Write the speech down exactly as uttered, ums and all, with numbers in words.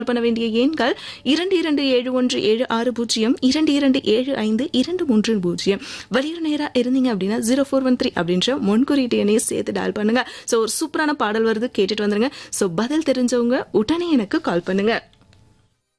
பண்ண வேண்டிய எண்கள் இரண்டு இரண்டு ஏழு ஒன்று ஏழு ஆறு பூஜ்ஜியம் இரண்டு இரண்டு ஏழு ஐந்து இரண்டு மூன்று பூஜ்ஜியம். வெளியூர் நேரா இருந்தீங்க அப்படின்னா ஜீரோ ஃபோர் ஒன் த்ரீ அப்படின்ற முன்குறியீட்டு எண்ணையும் சேர்த்து டயல் பண்ணுங்க. ஸோ ஒரு சூப்பரான பாடல் வருது, கேட்டுட்டு வந்துருங்க. ஸோ பதில் தெரிஞ்சவங்க உடனே எனக்கு கால் பண்ணுங்க.